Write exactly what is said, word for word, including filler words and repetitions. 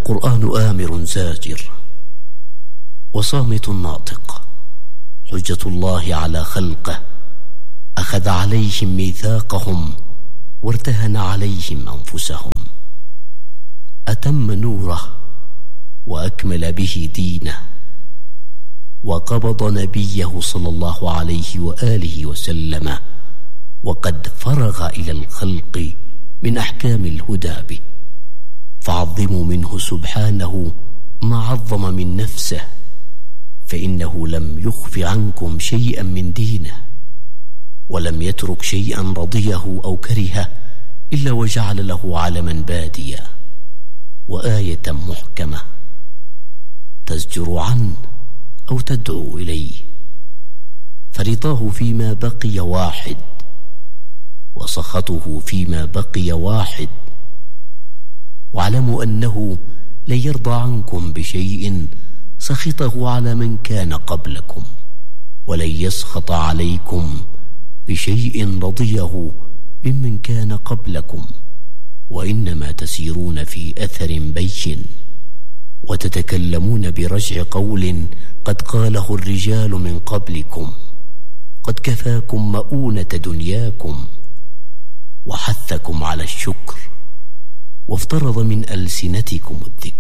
القرآن آمر زاجر وصامت ناطق، حجة الله على خلقه، أخذ عليهم ميثاقهم وارتهن عليهم أنفسهم، أتم نوره وأكمل به دينه، وقبض نبيه صلى الله عليه وآله وسلم وقد فرغ إلى الخلق من أحكام الهدى به، فعظموا منه سبحانه ما عظم من نفسه، فإنه لم يخف عنكم شيئا من دينه، ولم يترك شيئا رضيه أو كرهه إلا وجعل له علما باديا وآية محكمة تزجر عنه أو تدعو إليه، فرضاه فيما بقي واحد وسخطه فيما بقي واحد، واعلموا أنه لن يرضى عنكم بشيء سخطه على من كان قبلكم، ولن يسخط عليكم بشيء رضيه ممن كان قبلكم، وإنما تسيرون في أثر بين وتتكلمون برجع قول قد قاله الرجال من قبلكم، قد كفاكم مؤونة دنياكم وحثكم على الشكر، وافترض من ألسنتكم الذكر.